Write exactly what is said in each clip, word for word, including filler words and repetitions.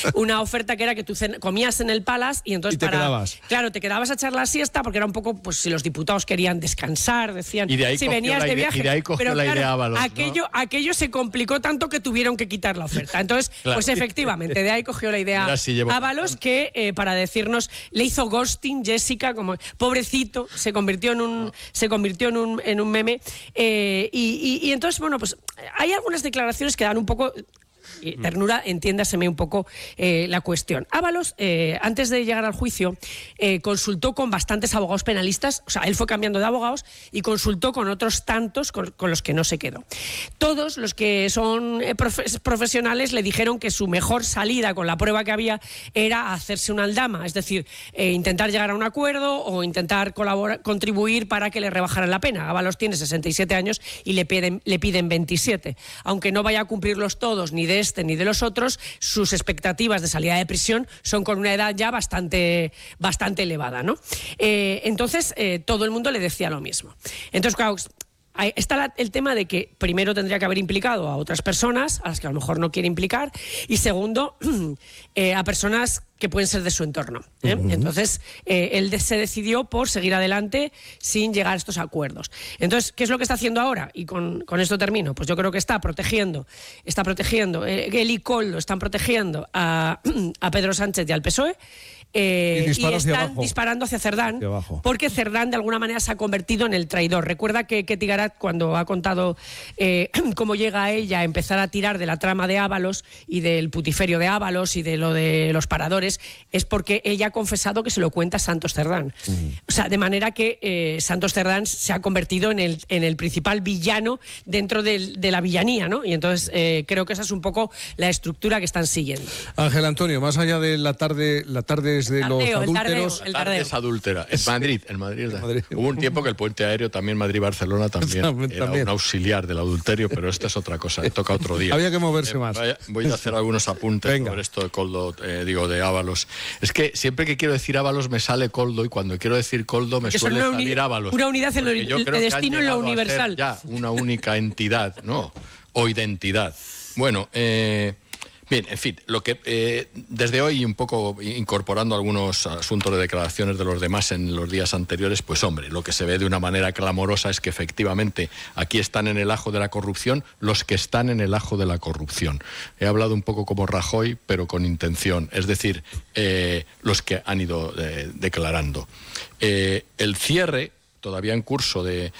una oferta que era que tú comías en el Palace y entonces ¿Y te para... quedabas? Claro, te quedabas a echar la siesta porque era un poco, pues si los diputados querían descansar, decían, y de ahí si venías la de idea, viaje. y de ahí cogió pero la claro, idea Ábalos, ¿no? aquello, aquello se complicó tanto que tuvieron que quitar la oferta. Entonces, claro. pues efectivamente, de ahí cogió la idea sí Ábalos, que eh, para decirnos, le hizo ghosting Jessica, como pobrecito, se convirtió en un, se convirtió en un, en un meme. Eh, y, y, y entonces, bueno, pues hay algunas declaraciones que dan un poco... Y ternura, entiéndaseme un poco eh, la cuestión. Ábalos, eh, antes de llegar al juicio, eh, consultó con bastantes abogados penalistas, o sea, él fue cambiando de abogados y consultó con otros tantos con, con los que no se quedó. Todos los que son eh, profe- profesionales le dijeron que su mejor salida con la prueba que había era hacerse una aldama, es decir, eh, intentar llegar a un acuerdo o intentar colaborar, contribuir para que le rebajaran la pena. Ábalos tiene sesenta y siete años y le piden, le piden veintisiete. Aunque no vaya a cumplirlos todos, ni de este ni de los otros, sus expectativas de salida de prisión son con una edad ya bastante, bastante elevada, ¿no? Eh, entonces, eh, todo el mundo le decía lo mismo. Entonces, claro, está la, el tema de que primero tendría que haber implicado a otras personas, a las que a lo mejor no quiere implicar, y segundo, eh, a personas que pueden ser de su entorno, ¿eh? Uh-huh. Entonces, eh, él de, se decidió por seguir adelante sin llegar a estos acuerdos. Entonces, ¿qué es lo que está haciendo ahora? Y con, con esto termino. Pues yo creo que está protegiendo, está protegiendo, eh, él y Koldo están protegiendo a, a Pedro Sánchez y al P S O E, Eh, y, y están abajo. disparando hacia Cerdán, hacia porque Cerdán de alguna manera se ha convertido en el traidor. Recuerda que Ketty Garat, cuando ha contado eh, cómo llega a ella a empezar a tirar de la trama de Ábalos y del putiferio de Ábalos y de lo de los paradores, es porque ella ha confesado que se lo cuenta Santos Cerdán. Uh-huh. O sea, de manera que eh, Santos Cerdán se ha convertido en el, en el principal villano dentro de, de la villanía, ¿no? Y entonces eh, creo que esa es un poco la estructura que están siguiendo. Ángel Antonio, más allá de la tarde, la tarde de tardeo, los adúlteros. El tardeo, el tardeo. La tarde es adúltera. En Madrid, en Madrid, Madrid. Hubo un tiempo que el puente aéreo también Madrid-Barcelona también, también era también. un auxiliar del adulterio, pero esta es otra cosa, toca otro día. Había que moverse eh, más. Vaya, voy a hacer algunos apuntes Venga. sobre esto de Koldo, eh, digo, de Ábalos. Es que siempre que quiero decir Ábalos me sale Koldo y cuando quiero decir Koldo me Porque suele uni- salir Ábalos. Una unidad en el, el destino en lo universal. Ya, una única entidad, ¿no? O identidad. Bueno, eh... Bien, en fin, lo que eh, desde hoy, un poco incorporando algunos asuntos de declaraciones de los demás en los días anteriores, pues hombre, lo que se ve de una manera clamorosa es que efectivamente aquí están en el ajo de la corrupción los que están en el ajo de la corrupción. He hablado un poco como Rajoy, pero con intención, es decir, eh, los que han ido eh, declarando. Eh, el cierre, todavía en curso de...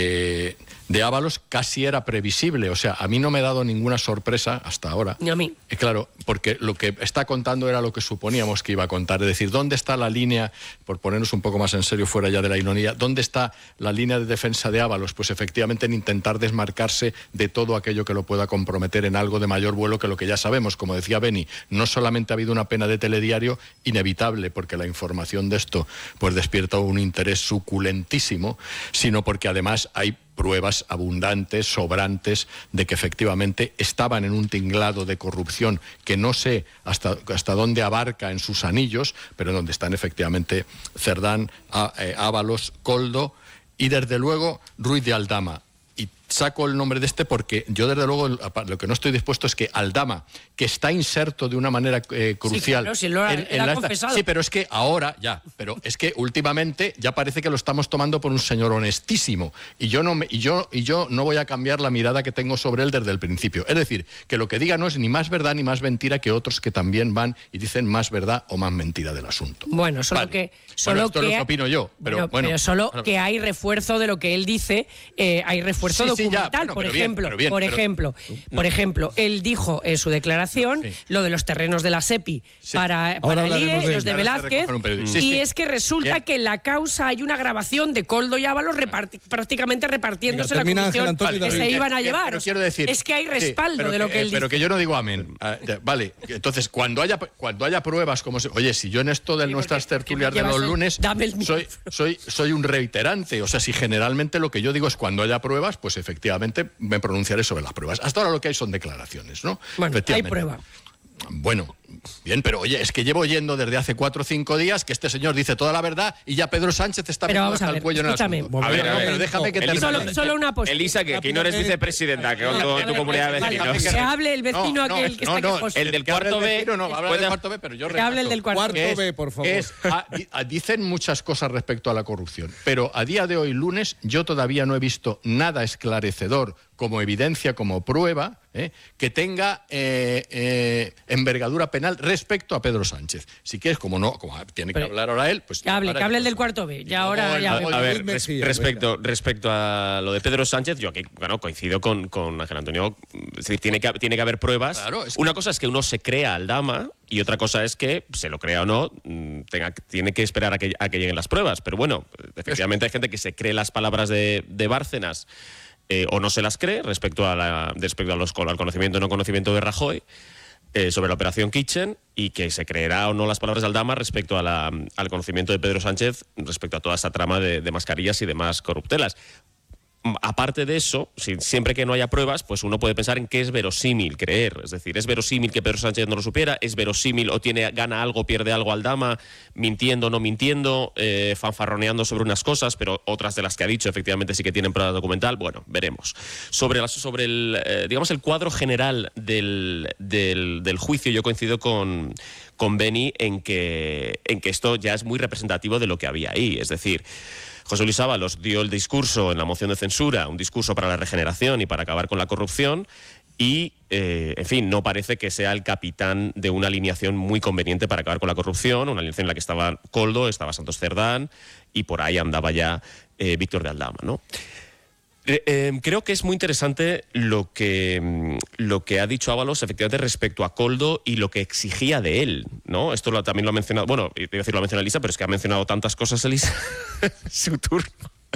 de de Ábalos casi era previsible, o sea, a mí no me ha dado ninguna sorpresa hasta ahora. Ni a mí. Eh, claro, porque lo que está contando era lo que suponíamos que iba a contar, es decir, ¿dónde está la línea, por ponernos un poco más en serio fuera ya de la ironía, dónde está la línea de defensa de Ábalos? Pues efectivamente en intentar desmarcarse de todo aquello que lo pueda comprometer en algo de mayor vuelo que lo que ya sabemos. Como decía Beni, no solamente ha habido una pena de telediario inevitable, porque la información de esto pues despierta un interés suculentísimo, sino porque además hay pruebas abundantes, sobrantes, de que efectivamente estaban en un tinglado de corrupción que no sé hasta, hasta dónde abarca en sus anillos, pero donde están efectivamente Cerdán, Ábalos, Koldo y desde luego Ruiz de Aldama. Y saco el nombre de este porque yo desde luego lo que no estoy dispuesto es que Aldama, que está inserto de una manera eh, crucial. Sí, claro, si lo ha, en, en ha la, confesado. Sí, pero es que ahora ya, pero es que últimamente ya parece que lo estamos tomando por un señor honestísimo y yo no me, y yo y yo no voy a cambiar la mirada que tengo sobre él desde el principio. Es decir, que lo que diga no es ni más verdad ni más mentira que otros que también van y dicen más verdad o más mentira del asunto. Bueno, solo vale. que solo bueno, esto que es lo que opino yo, pero bueno, bueno, pero solo bueno. que hay refuerzo de lo que él dice, eh, hay refuerzo sí, sí, documental, ya, bueno, por bien, ejemplo, bien, por pero... ejemplo, no. por ejemplo, él dijo en su declaración sí. lo de los terrenos de la SEPI sí. para, para el I E, de los de Velázquez, sí, y sí. es que resulta bien. que en la causa hay una grabación de Koldo y Ábalos reparti prácticamente repartiéndose Venga, la comisión vale, que se iban a llevar. Pero quiero decir, es que hay respaldo sí, de lo que, que él dice. Pero que yo no digo amén. Vale, entonces cuando haya cuando haya pruebas como se, oye, si yo en esto de sí, nuestras tertulias de los el, lunes soy soy soy un reiterante, o sea, si generalmente lo que yo digo es cuando haya pruebas, pues efectivamente me pronunciaré sobre las pruebas. Hasta ahora lo que hay son declaraciones, ¿no? Bueno, hay prueba. Bueno, Bien, pero oye, es que llevo oyendo desde hace cuatro o cinco días que este señor dice toda la verdad y ya Pedro Sánchez está pero metido hasta el ver, cuello escúchame. en el asunto. A ver, a ver. Pero déjame que Elisa, termine. Solo, solo una postura. Elisa, que aquí no eres vicepresidenta, que con tu, tu comunidad de Vale, vecinos. que hable el vecino No, no, aquel que no, está no, quejoso. el del que hable cuarto el B, vecino, no, habla puede- del cuarto B, pero yo Que hable el rescato. del cuarto Cuarto Es- B, por favor. es a- di- a- dicen muchas cosas respecto a la corrupción, pero a día de hoy, lunes, yo todavía no he visto nada esclarecedor como evidencia, como prueba, ¿eh? que tenga eh, eh, envergadura penal respecto a Pedro Sánchez. Si quieres, como no, como tiene que Pero- hablar ahora él, pues... Que hable, ahora que hable el yo- del cuarto B. Y Ya ahora luego ya el- vemos. A ver, Luis res- Mejía, respecto, respecto a lo de Pedro Sánchez, yo aquí bueno, coincido con, con Ángel Antonio. Es decir, tiene que, tiene que haber pruebas. Claro, es que- Una cosa es que uno se crea Aldama y otra cosa es que, se lo crea o no, mm, tenga, tiene que esperar a que, a que lleguen las pruebas. Pero bueno, efectivamente hay gente que se cree las palabras de, de Bárcenas eh, o no se las cree respecto, a la, respecto a los, al conocimiento o no conocimiento de Rajoy. Eh, sobre la operación Kitchen y que se creerá o no las palabras de Aldama respecto a la, al conocimiento de Pedro Sánchez respecto a toda esta trama de, de mascarillas y demás corruptelas. Aparte de eso, si, siempre que no haya pruebas, pues uno puede pensar en qué es verosímil creer. Es decir, ¿es verosímil que Pedro Sánchez no lo supiera? ¿Es verosímil o tiene gana algo, pierde algo Aldama, mintiendo o no mintiendo, eh, fanfarroneando sobre unas cosas, pero otras de las que ha dicho efectivamente sí que tienen prueba documental? Bueno, veremos. Sobre, la, sobre el, eh, digamos, el cuadro general del, del, del juicio, yo coincido con, con Beni en que, en que esto ya es muy representativo de lo que había ahí. Es decir, José Luis Ábalos dio el discurso en la moción de censura, un discurso para la regeneración y para acabar con la corrupción, y, eh, en fin, no parece que sea el capitán de una alineación muy conveniente para acabar con la corrupción, una alineación en la que estaba Koldo, estaba Santos Cerdán, y por ahí andaba ya eh, Víctor de Aldama, ¿no? Eh, eh, creo que es muy interesante lo que, mm, lo que ha dicho Ábalos efectivamente respecto a Koldo y lo que exigía de él, ¿no? Esto lo, también lo ha mencionado, bueno, iba a decir lo ha mencionado Elisa, pero es que ha mencionado tantas cosas Elisa en su turno.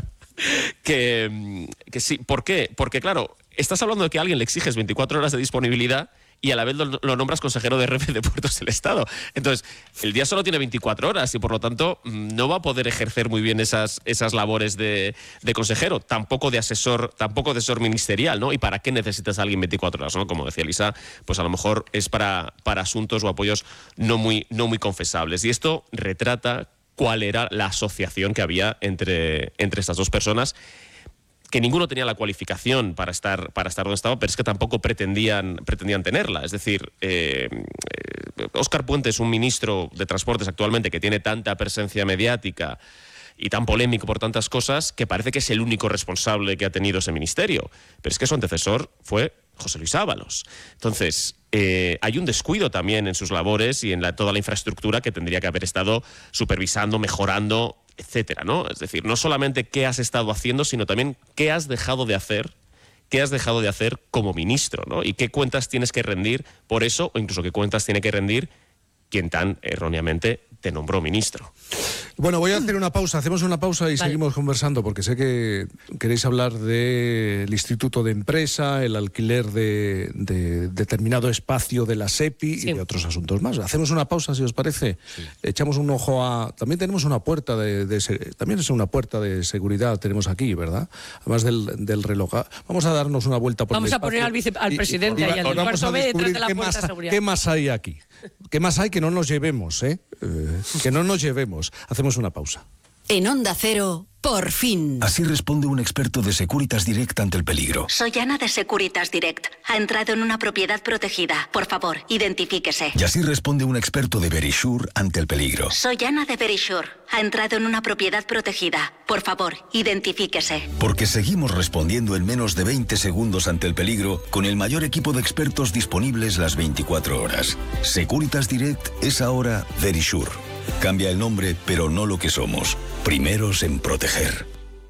que, mm, que sí, ¿por qué? Porque claro, estás hablando de que a alguien le exiges veinticuatro horas de disponibilidad y a la vez lo, lo nombras consejero de Renfe de Puertos del Estado. Entonces, el día solo tiene veinticuatro horas y por lo tanto no va a poder ejercer muy bien esas, esas labores de, de consejero, tampoco de asesor, tampoco de asesor ministerial, ¿no? ¿Y para qué necesitas a alguien veinticuatro horas, ¿no? Como decía Elisa, pues a lo mejor es para, para asuntos o apoyos no muy, no muy confesables. Y esto retrata cuál era la asociación que había entre, entre estas dos personas, que ninguno tenía la cualificación para estar, para estar donde estaba, pero es que tampoco pretendían, pretendían tenerla. Es decir, eh, eh, Óscar Puente es un ministro de Transportes actualmente que tiene tanta presencia mediática y tan polémico por tantas cosas que parece que es el único responsable que ha tenido ese ministerio. Pero es que su antecesor fue José Luis Ábalos. Entonces, eh, hay un descuido también en sus labores y en la, toda la infraestructura que tendría que haber estado supervisando, mejorando, etcétera, ¿no? Es decir, no solamente qué has estado haciendo, sino también qué has dejado de hacer, qué has dejado de hacer como ministro, ¿no? Y qué cuentas tienes que rendir por eso, o incluso qué cuentas tiene que rendir quien tan erróneamente te nombró ministro. Bueno, voy a hacer una pausa. Hacemos una pausa y Vale. seguimos conversando, porque sé que queréis hablar del Instituto de Empresa, el alquiler de, de determinado espacio de la SEPI Sí. y de otros asuntos más. Hacemos una pausa, si os parece. Echamos un ojo a... También tenemos una puerta de, de se- también es una puerta de seguridad, tenemos aquí, ¿verdad? Además del, del reloj. Ah, Vamos a darnos una vuelta por Vamos el a poner espacio al vice- al y- y- presidente y ahí va- en el vamos cuarto a B detrás descubrir de la qué puerta más- de seguridad. ¿Qué más hay aquí? ¿Qué más hay que no nos llevemos, eh? Eh, que no nos llevemos. Hacemos una pausa. En Onda Cero, por fin. Así responde un experto de Securitas Direct ante el peligro. Soy Ana de Securitas Direct. Ha entrado en una propiedad protegida. Por favor, identifíquese. Y así responde un experto de Verisure ante el peligro. Soy Ana de Verisure. Ha entrado en una propiedad protegida. Por favor, identifíquese. Porque seguimos respondiendo en menos de veinte segundos ante el peligro con el mayor equipo de expertos disponibles las veinticuatro horas. Securitas Direct es ahora Verisure. Cambia el nombre, pero no lo que somos. Primeros en proteger.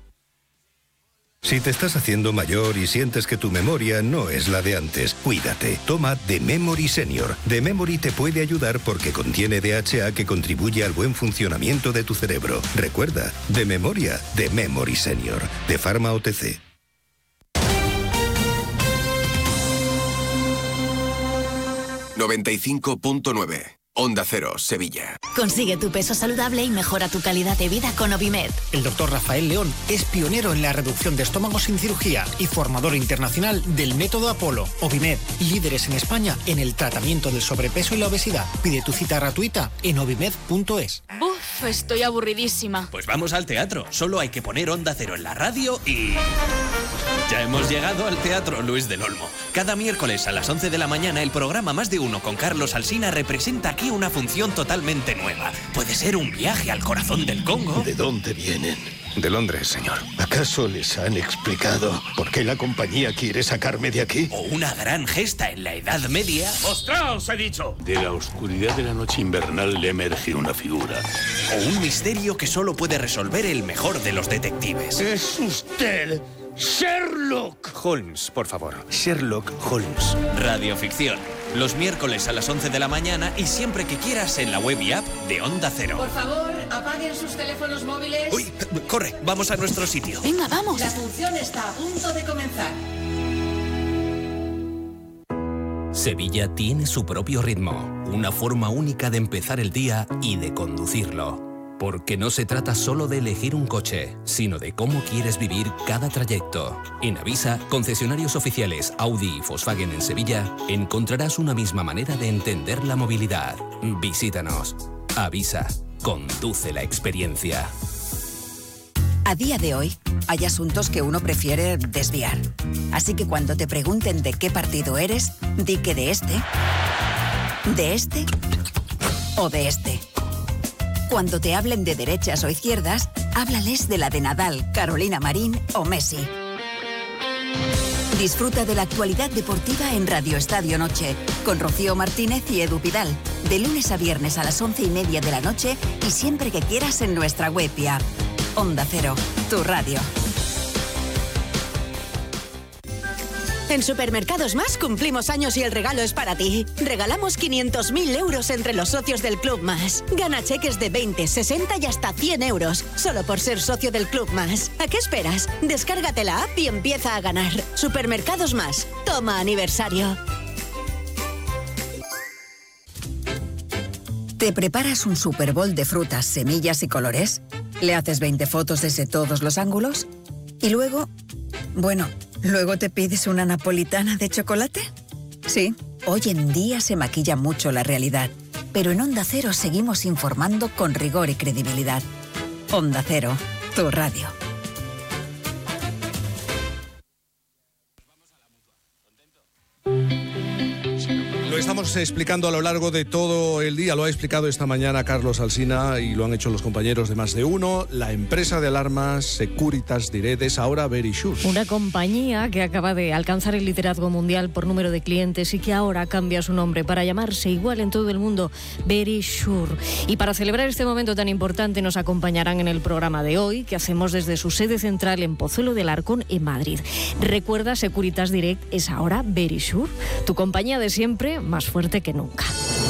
Si te estás haciendo mayor y sientes que tu memoria no es la de antes, cuídate. Toma The Memory Senior. The Memory te puede ayudar porque contiene D H A que contribuye al buen funcionamiento de tu cerebro. Recuerda, de memoria, The Memory Senior. De Pharma O T C. noventa y cinco punto nueve. Onda Cero, Sevilla. Consigue tu peso saludable y mejora tu calidad de vida con Ovimed. El doctor Rafael León es pionero en la reducción de estómago sin cirugía y formador internacional del método Apolo. Ovimed, líderes en España en el tratamiento del sobrepeso y la obesidad. Pide tu cita gratuita en ovimed punto es. Uf, estoy aburridísima. Pues vamos al teatro. Solo hay que poner Onda Cero en la radio y... ya hemos llegado al Teatro Luis del Olmo. Cada miércoles a las once de la mañana el programa Más de Uno con Carlos Alsina representa aquí una función totalmente nueva. Puede ser un viaje al corazón del Congo. ¿De dónde vienen? De Londres, señor. ¿Acaso les han explicado por qué la compañía quiere sacarme de aquí? O una gran gesta en la Edad Media. ¡Mostraos, he dicho! De la oscuridad de la noche invernal le emerge una figura. O un misterio que solo puede resolver el mejor de los detectives. ¡Es usted! ¡Sherlock! Holmes, por favor. Sherlock Holmes. Radioficción. Los miércoles a las once de la mañana y siempre que quieras en la web y app de Onda Cero. Por favor, apaguen sus teléfonos móviles. Uy, corre, vamos a nuestro sitio. Venga, vamos. La función está a punto de comenzar. Sevilla tiene su propio ritmo, una forma única de empezar el día y de conducirlo. Porque no se trata solo de elegir un coche, sino de cómo quieres vivir cada trayecto. En Avisa, concesionarios oficiales Audi y Volkswagen en Sevilla, encontrarás una misma manera de entender la movilidad. Visítanos. Avisa. Conduce la experiencia. A día de hoy, hay asuntos que uno prefiere desviar. Así que cuando te pregunten de qué partido eres, di que de este, de este o de este. Cuando te hablen de derechas o izquierdas, háblales de la de Nadal, Carolina Marín o Messi. Disfruta de la actualidad deportiva en Radio Estadio Noche, con Rocío Martínez y Edu Pidal, de lunes a viernes a las once y media de la noche y siempre que quieras en nuestra web y app. Onda Cero, tu radio. En Supermercados Más cumplimos años y el regalo es para ti. Regalamos quinientos mil euros entre los socios del Club Más. Gana cheques de veinte, sesenta y hasta cien euros, solo por ser socio del Club Más. ¿A qué esperas? Descárgate la app y empieza a ganar. Supermercados Más. Toma aniversario. ¿Te preparas un Super Bowl de frutas, semillas y colores? ¿Le haces veinte fotos desde todos los ángulos? Y luego, bueno, ¿luego te pides una napolitana de chocolate? Sí, hoy en día se maquilla mucho la realidad, pero en Onda Cero seguimos informando con rigor y credibilidad. Onda Cero, tu radio. Lo estamos explicando a lo largo de todo el día, lo ha explicado esta mañana Carlos Alsina y lo han hecho los compañeros de Más de Uno. La empresa de alarmas Securitas Direct es ahora Verisure. Una compañía que acaba de alcanzar el liderazgo mundial por número de clientes y que ahora cambia su nombre para llamarse igual en todo el mundo, Verisure. Y para celebrar este momento tan importante nos acompañarán en el programa de hoy, que hacemos desde su sede central en Pozuelo del Arcón, en Madrid. Recuerda, Securitas Direct es ahora Verisure, tu compañía de siempre, más fuerte que nunca.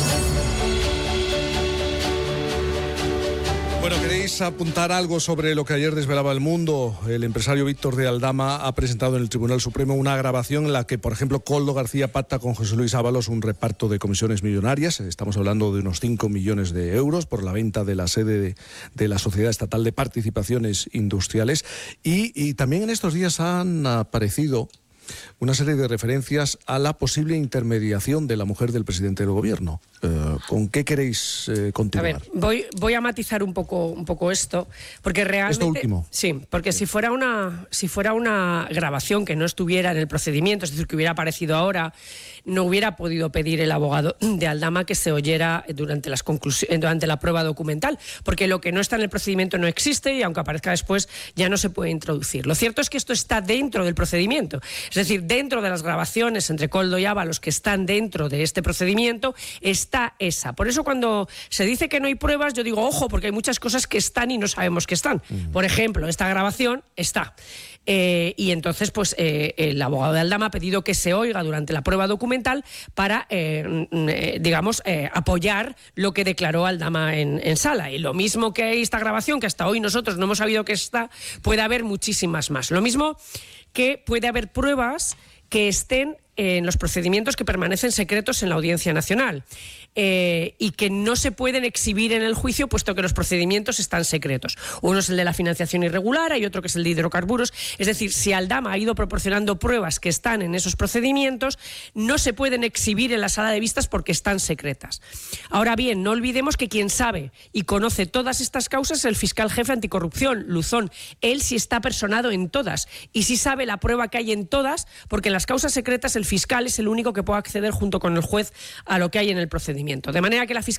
Bueno, ¿queréis apuntar algo sobre lo que ayer desvelaba El Mundo? El empresario Víctor de Aldama ha presentado en el Tribunal Supremo una grabación en la que, por ejemplo, Koldo García pacta con José Luis Ábalos un reparto de comisiones millonarias. Estamos hablando de unos cinco millones de euros por la venta de la sede de, de la Sociedad Estatal de Participaciones Industriales. Y, y también en estos días han aparecido una serie de referencias a la posible intermediación de la mujer del presidente del gobierno. Eh, ¿Con qué queréis eh, continuar? A ver, voy, voy a matizar un poco, un poco esto, porque realmente... Esto último. Sí, porque si fuera, una, si fuera una grabación que no estuviera en el procedimiento, es decir, que hubiera aparecido ahora, no hubiera podido pedir el abogado de Aldama que se oyera durante, las conclusiones, durante la prueba documental, porque lo que no está en el procedimiento no existe y aunque aparezca después ya no se puede introducir. Lo cierto es que esto está dentro del procedimiento, es decir, dentro de las grabaciones entre Koldo y Ábalos que están dentro de este procedimiento está esa. Por eso cuando se dice que no hay pruebas, yo digo, ojo, porque hay muchas cosas que están y no sabemos que están. Uh-huh. Por ejemplo, esta grabación está. Eh, y entonces, pues, eh, el abogado de Aldama ha pedido que se oiga durante la prueba documental para, eh, eh, digamos, eh, apoyar lo que declaró Aldama en, en sala. Y lo mismo que esta grabación, que hasta hoy nosotros no hemos sabido que está, puede haber muchísimas más. Lo mismo que puede haber pruebas que estén en los procedimientos que permanecen secretos en la Audiencia Nacional. eh, y que no se pueden exhibir en el juicio puesto que los procedimientos están secretos. Uno es el de la financiación irregular, hay otro que es el de hidrocarburos. Es decir, si Aldama ha ido proporcionando pruebas que están en esos procedimientos, no se pueden exhibir en la sala de vistas porque están secretas. Ahora bien, no olvidemos que quien sabe y conoce todas estas causas es el fiscal jefe anticorrupción, Luzón. Él sí está personado en todas y sí sabe la prueba que hay en todas, porque en las causas secretas el fiscal es el único que puede acceder junto con el juez a lo que hay en el procedimiento. De manera que la Fiscalía